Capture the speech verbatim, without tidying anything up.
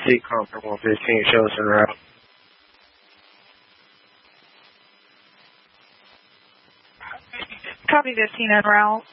Seat Comfort one fifteen, show us en route. Copy fifteen en route.